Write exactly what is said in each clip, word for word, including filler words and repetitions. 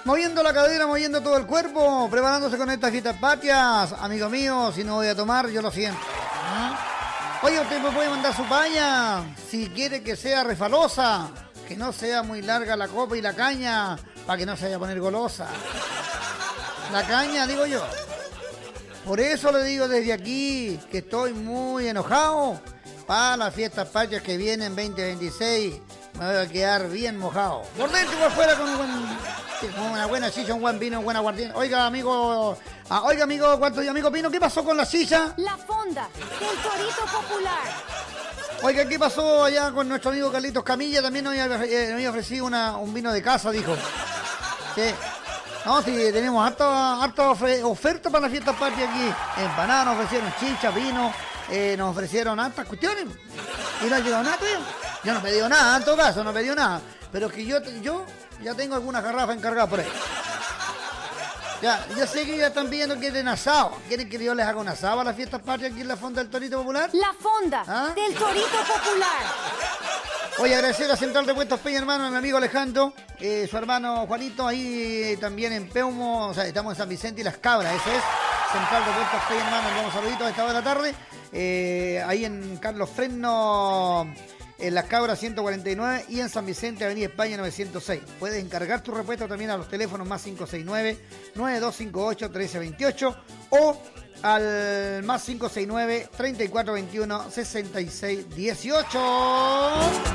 Moviendo la cadera, moviendo todo el cuerpo, preparándose con estas fiestas patrias. Amigo mío, si no voy a tomar, yo lo siento. ¿Ah? Oye, usted me puede mandar su paña, si quiere que sea refalosa, que no sea muy larga la copa y la caña, para que no se vaya a poner golosa. La caña, digo yo. Por eso le digo desde aquí que estoy muy enojado para las fiestas patrias que vienen veinte veintiséis. Me voy a quedar bien mojado. Por dentro y por fuera con, un buen, con una buena silla, un buen vino, un buen aguardiente. Oiga, amigo, ah, oiga, amigo, ¿cuánto amigo Pino? ¿Qué pasó con la silla? La fonda del Torito Popular. Oiga, ¿qué pasó allá con nuestro amigo Carlitos Camilla? También nos había, eh, nos había ofrecido una, un vino de casa, dijo. Sí. No, sí, tenemos harta, harta oferta para la fiesta patria aquí. Empanadas nos ofrecieron, chicha, vino, eh, nos ofrecieron hartas cuestiones. Y no ha llegado nada todavía. Yo no pedí nada, en todo caso, no pedí nada. Pero es que yo, yo ya tengo algunas garrafas encargadas por ahí. Ya, yo sé que ya están pidiendo que den asado. ¿Quieren que yo les haga un asado a las fiestas patrias aquí en la Fonda del Torito Popular? La Fonda ¿Ah? del Torito Popular. Oye, agradecer a Central de Puestos Peña, hermano, a mi amigo Alejandro, eh, su hermano Juanito, ahí también en Peumo, o sea, estamos en San Vicente y Las Cabras, ese es, Central de Puestos Peña, hermano, le damos saluditos a esta hora de la tarde, eh, ahí en Carlos Fresno, en Las Cabras ciento cuarenta y nueve y en San Vicente, Avenida España novecientos seis. Puedes encargar tu repuesto también a los teléfonos más cinco seis nueve, nueve dos cinco ocho, uno tres dos ocho o al más cinco seis nueve, treinta y cuatro veintiuno, sesenta y seis dieciocho.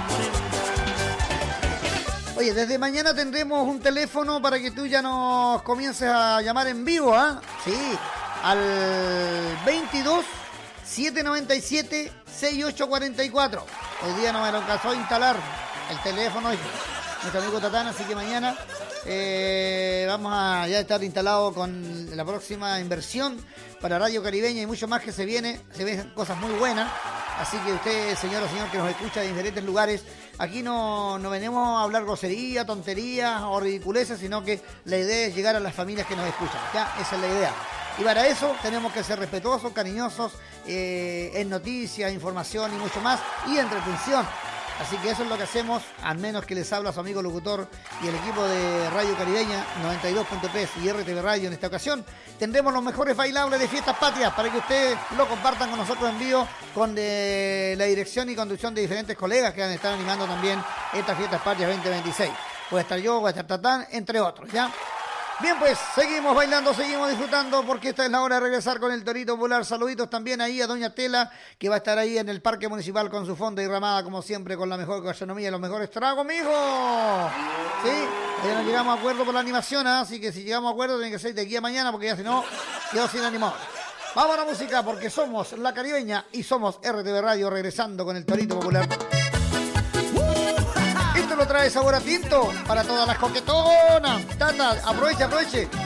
Oye, desde mañana tendremos un teléfono para que tú ya nos comiences a llamar en vivo, ¿ah? ¿eh? Sí, al veintidós, setecientos noventa y siete, sesenta y ocho cuarenta y cuatro. Hoy día no me lo alcanzó a instalar el teléfono, nuestro amigo Tatán, así que mañana eh, vamos a ya estar instalado con la próxima inversión para Radio Caribeña y mucho más que se viene, se ven cosas muy buenas, así que usted, señora o señor que nos escucha de diferentes lugares, aquí no, no venimos a hablar grosería, tonterías o ridiculeces, sino que la idea es llegar a las familias que nos escuchan, ya, esa es la idea. Y para eso tenemos que ser respetuosos, cariñosos, eh, en noticias, información y mucho más, y entretención. Así que eso es lo que hacemos, al menos que les habla su amigo locutor y el equipo de Radio Caribeña, noventa y dos punto tres y R T V Radio en esta ocasión. Tendremos los mejores bailables de fiestas patrias para que ustedes lo compartan con nosotros en vivo, con de la dirección y conducción de diferentes colegas que van a estar animando también estas fiestas patrias veinte veintiséis. Puede estar yo, puede estar Tatán, entre otros, ¿ya? Bien, pues seguimos bailando, seguimos disfrutando porque esta es la hora de regresar con el Torito Popular. Saluditos también ahí a Doña Tela, que va a estar ahí en el Parque Municipal con su fonda derramada, como siempre, con la mejor gastronomía y los mejores tragos, mijo. Sí, ya no llegamos a acuerdo por la animación, ¿eh? Así que si llegamos a acuerdo tiene que ser de aquí a mañana porque ya si no, quedó sin animador. Vamos a la música porque somos La Caribeña y somos R T V Radio, regresando con el Torito Popular. Esto lo trae sabor a tinto para todas las coquetonas. Tata, aproveche, aproveche.